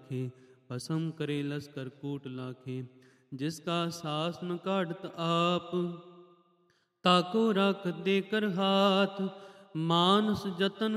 राखे, भस्म करे लश्कर कूट लाखे। जिसका शासन काढ़त आप, ताको राख दे कर हाथ। मानस जतन